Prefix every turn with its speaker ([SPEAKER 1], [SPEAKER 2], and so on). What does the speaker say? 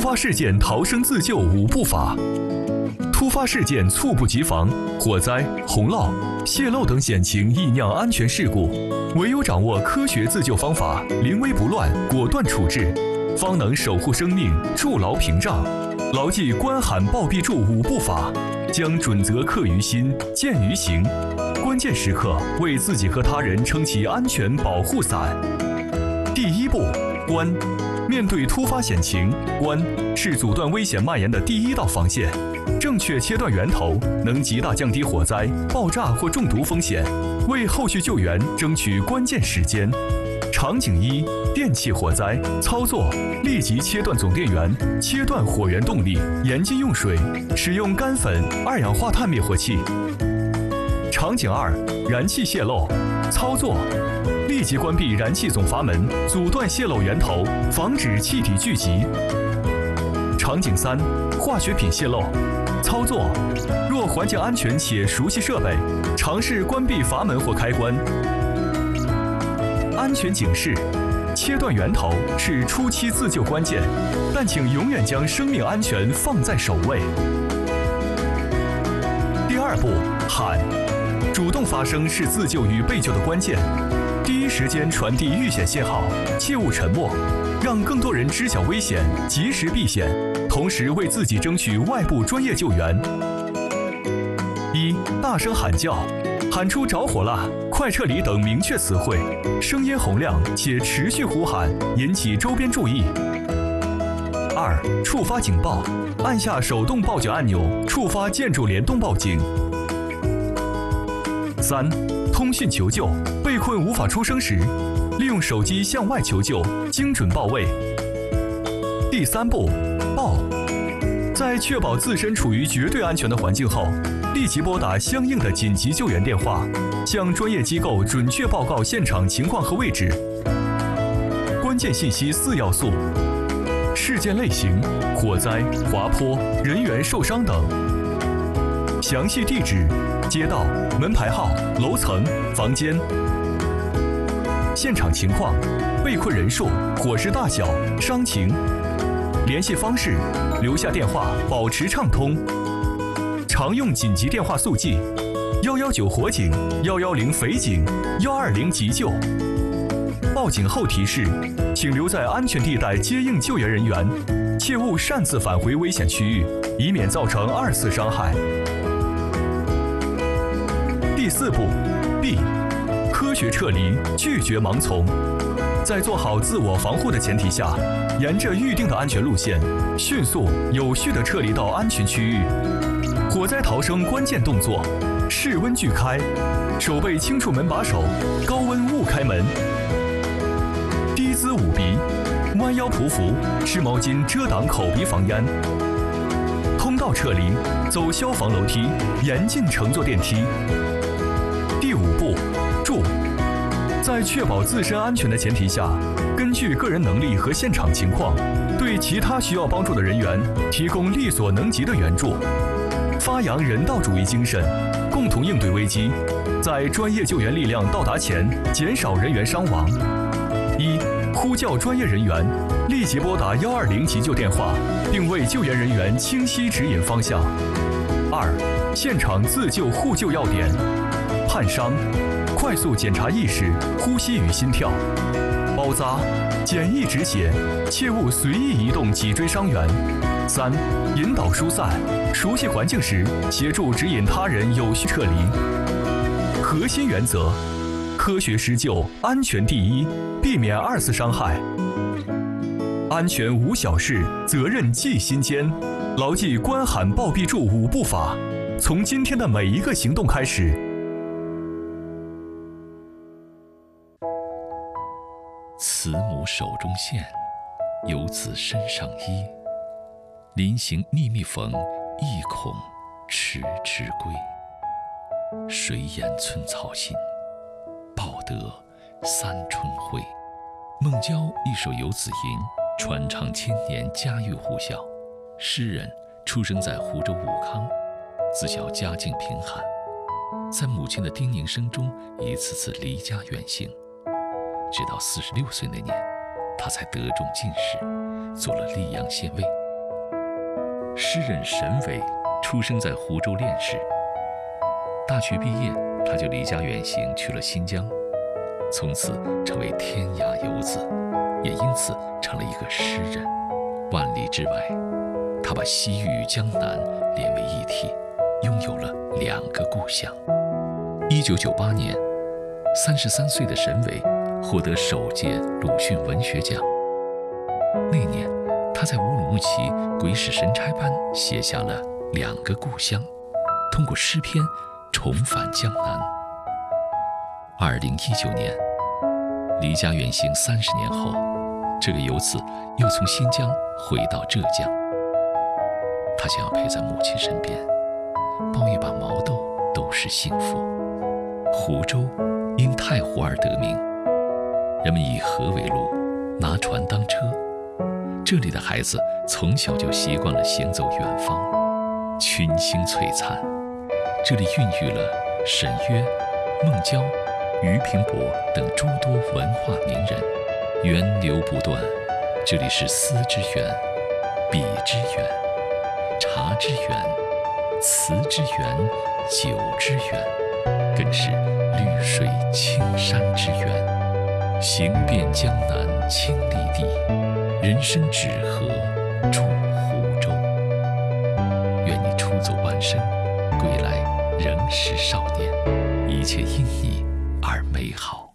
[SPEAKER 1] 发事件逃生自救5步法。突发事件猝不及防，火灾、洪涝、泄漏等险情易酿安全事故，唯有掌握科学自救方法，临危不乱，果断处置，方能守护生命，筑牢屏障。牢记观喊报必助5步法，将准则刻于心，见于行。关键时刻为自己和他人撑起安全保护伞。第1步，观。面对突发险情，观是阻断危险蔓延的第1道防线。正确切断源头，能极大降低火灾、爆炸或中毒风险，为后续救援争取关键时间。场景1：电器火灾，操作：立即切断总电源，切断火源动力，严禁用水，使用干粉、二氧化碳灭火器。场景2：燃气泄漏，操作：立即关闭燃气总阀门，阻断泄漏源头，防止气体聚集。场景3：化学品泄漏，操作：若环境安全且熟悉设备，尝试关闭阀门或开关。安全警示：切断源头是初期自救关键，但请永远将生命安全放在首位。第2步，喊。主动发声是自救与被救的关键，第一时间传递遇险信号，切勿沉默，让更多人知晓危险，及时避险，同时为自己争取外部专业救援。1、大声喊叫，喊出着火了、快撤离等明确词汇，声音洪亮且持续呼喊，引起周边注意。2、触发警报，按下手动报警按钮，触发建筑联动报警。3、通讯求救，被困无法出声时，利用手机向外求救，精准到位。第3步，报。在确保自身处于绝对安全的环境后，立即拨打相应的紧急救援电话，向专业机构准确报告现场情况和位置。关键信息4要素：事件类型、火灾、滑坡、人员受伤等；详细地址、街道、门牌号、楼层、房间；现场情况、被困人数、火势大小、伤情；联系方式，留下电话，保持畅通；常用紧急电话速记：119火警、110匪警、120急救。报警后提示，请留在安全地带接应救援人员，切勿擅自返回危险区域，以免造成2次伤害。第4步，避。科学撤离，拒绝盲从。在做好自我防护的前提下，沿着预定的安全路线，迅速有序地撤离到安全区域。火灾逃生关键动作：室温拒开，手背轻触门把手，高温勿开门。低姿捂鼻，弯腰匍匐，湿毛巾遮挡口鼻防烟。通道撤离，走消防楼梯，严禁乘坐电梯。第5步，助。在确保自身安全的前提下，根据个人能力和现场情况，对其他需要帮助的人员提供力所能及的援助，发扬人道主义精神，共同应对危机，在专业救援力量到达前减少人员伤亡。1、呼叫专业人员，立即拨打120急救电话，并为救援人员清晰指引方向。2、现场自救互救要点：判伤，快速检查意识、呼吸与心跳；包扎，简易止血，切勿随意移动脊椎伤员。3、引导疏散，熟悉环境时，协助指引他人有序撤离。核心原则：科学施救，安全第一，避免2次伤害。安全无小事，责任记心间。牢记观喊报必助5步法，从今天的每一个行动开始。
[SPEAKER 2] 慈母手中线，游子身上衣。临行密密缝，意恐迟迟归。谁言寸草心，报得三春晖。孟郊一首《游子吟》，传唱千年，家喻户晓。诗人出生在湖州武康，自小家境贫寒，在母亲的叮咛声中，一次次离家远行。直到46岁那年，他才得中进士，做了溧阳县尉， 诗人沈伟出生在湖州炼市，大学毕业他就离家远行去了新疆，从此成为天涯游子，也因此成了一个诗人。万里之外，他把西域与江南连为一体，拥有了2个故乡。1998年，33岁的沈伟获得首届鲁迅文学奖。那年，他在乌鲁木齐鬼使神差般写下了2个故乡，通过诗篇重返江南。2019年，离家远行30年后，这个游子又从新疆回到浙江。他想要陪在母亲身边，抱一把毛豆都是幸福。湖州因太湖而得名，人们以河为路，拿船当车。这里的孩子从小就习惯了行走远方，群星璀璨。这里孕育了沈约、孟郊、俞平伯等诸多文化名人，源流不断。这里是思之源、笔之源、茶之源、词之源、酒之源，更是绿水青山之源。行遍江南千里地，人生只合驻湖州。愿你出走半生，归来仍是少年，一切因你而美好。